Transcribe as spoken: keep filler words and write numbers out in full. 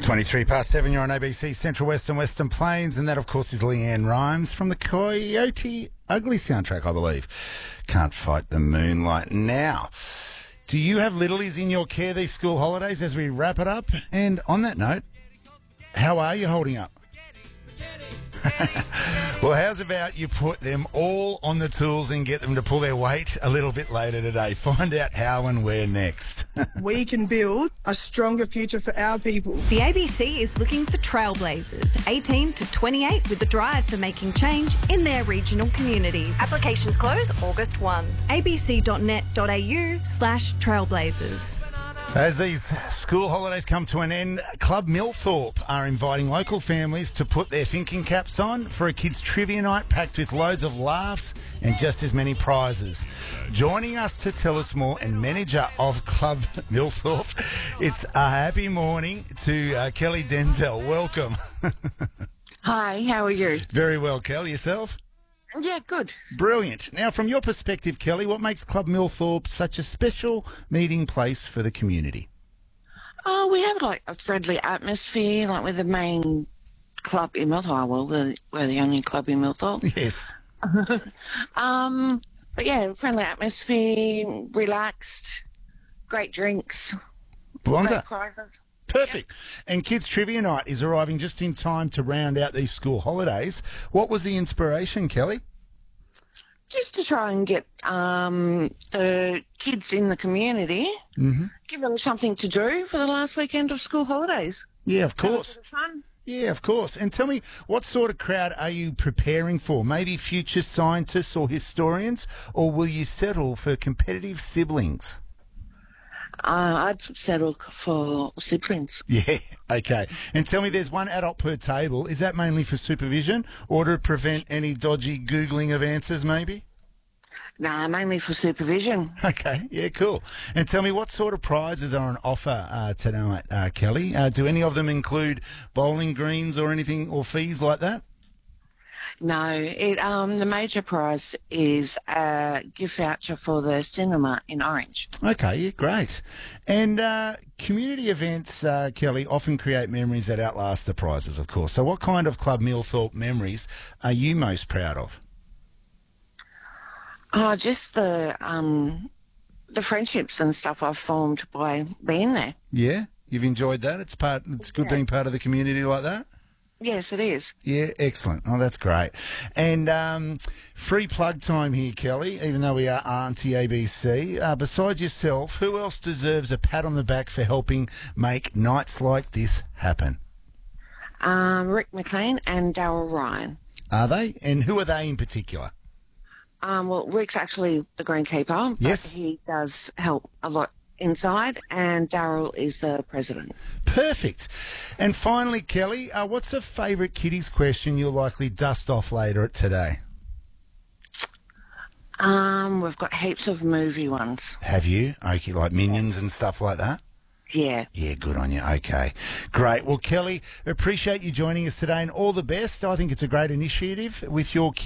twenty-three past seven, you're on A B C Central Western Western Plains, and that, of course, is Leanne Rimes from the Coyote Ugly soundtrack, I believe. Can't fight the moonlight. Now, do you have littlies in your care these school holidays as we wrap it up? And on that note, how are you holding up? Well, how's about you put them all on the tools and get them to pull their weight a little bit later today? Find out how and where next. We can build a stronger future for our people. The A B C is looking for trailblazers, eighteen to twenty-eight, with the drive for making change in their regional communities. Applications close August first. abc.net.au slash trailblazers. As these school holidays come to an end, Club Millthorpe are inviting local families to put their thinking caps on for a kids' trivia night packed with loads of laughs and just as many prizes. Joining us to tell us more, and manager of Club Millthorpe, it's a happy morning to uh, Kelly Denzel. Welcome. Hi, how are you? Very well, Kelly. Yourself? Yeah, good. Brilliant. Now, from your perspective, Kelly, what makes Club Millthorpe such a special meeting place for the community? Oh, we have like a friendly atmosphere, like we're the main club in Millthorpe. Well, we're, we're the only club in Millthorpe. Yes. um, but yeah, friendly atmosphere, relaxed, great drinks, Blonda. great prizes. Perfect. And Kids Trivia Night is arriving just in time to round out these school holidays. What was the inspiration, Kelly? Just to try and get um, the kids in the community, Mm-hmm. give them something to do for the last weekend of school holidays. Yeah, of Have a course. bit of fun. Yeah, of course. And tell me, what sort of crowd are you preparing for? Maybe future scientists or historians, or will you settle for competitive siblings? Uh, I'd settle for siblings. Yeah, okay. And tell me, there's one adult per table. Is that mainly for supervision or to prevent any dodgy Googling of answers, maybe? Nah, mainly for supervision. Okay, yeah, cool. And tell me, what sort of prizes are on offer uh, tonight, uh, Kelly? Uh, do any of them include bowling greens or anything, or fees like that? No, it um the major prize is a gift voucher for the cinema in Orange. Okay, yeah, great. And uh, community events, uh, Kelly, often create memories that outlast the prizes, of course. So what kind of Club Millthorpe memories are you most proud of? Oh, just the um the friendships and stuff I've formed by being there. Yeah, you've enjoyed that? It's part. It's good Yeah. being part of the community like that? Yes, it is. Yeah, excellent. Oh, that's great. And um, free plug time here, Kelly, even though we are Auntie A B C. Uh, besides yourself, who else deserves a pat on the back for helping make nights like this happen? Um, Rick McLean and Daryl Ryan. Are they? And who are they in particular? Um, well, Rick's actually the greenkeeper. Yes. But he does help a lot inside, and Daryl is the president. Perfect. And finally, Kelly, uh, what's a favourite kiddies question you'll likely dust off later today? Um, we've got heaps of movie ones. Have you? Okay, like Minions and stuff like that? Yeah. Yeah, good on you. Okay, great. Well, Kelly, appreciate you joining us today, and all the best. I think it's a great initiative with your kids.